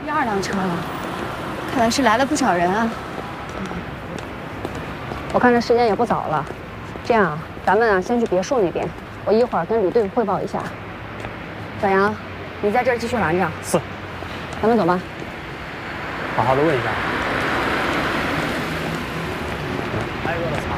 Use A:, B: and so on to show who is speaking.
A: 第二辆车了，看来是来了不少人啊。
B: 我看这时间也不早了，这样咱们啊先去别墅那边，我一会儿跟李队汇报一下。小杨，你在这儿继续拦着。
C: 是。
B: 咱们走吧。
C: 好好的问一下。还有一个。